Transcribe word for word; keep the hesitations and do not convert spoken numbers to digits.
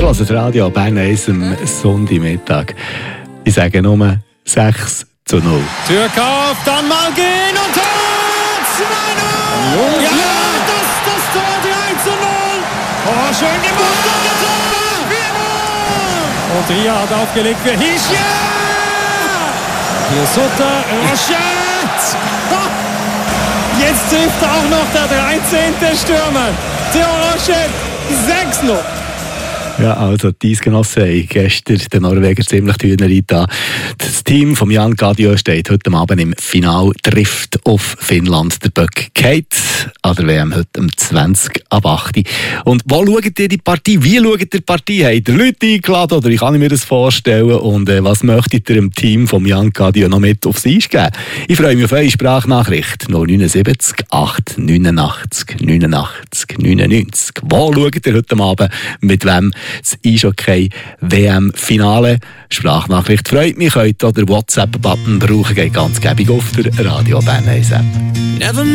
hören das Radio Bern eins am Sonntagmittag. Ich sage nur sechs zu null. Türk auf, dann mal gehen und Tor! zwei null! Ja, das ist das Tor, die eins zu null! Oh, schön gemacht! Und Ria hat aufgelegt für Hischier! Hier Sutter, Rochette! Jetzt trifft auch noch der dreizehnte Stürmer. Theo Rochette, sechs null. Ja, also die Eisgenossen haben gestern den Norweger ziemlich die Hühner eingetan. Das Team von Jan Gadiö steht heute Abend im Final, trifft auf Finnland. Der Böck geht an der W M heute um zwanzig ab acht. Und wo schaut ihr die Partie? Wie schaut ihr die Partie? Habt ihr Leute eingeladen oder wie kann ich mir das vorstellen? Und äh, was möchtet ihr dem Team von Jan Gadiö noch mit aufs Eis geben? Ich freue mich auf eure Sprachnachricht. null neun sieben acht neunundachtzig neunundachtzig neunundneunzig. Wo schaut ihr heute Abend? Mit wem? Das Eishockey W M-Finale. Sprachnachricht freut mich. Könnt ihr den WhatsApp-Button brauchen. Geht ganz gäbig auf der Radio Bern eins App.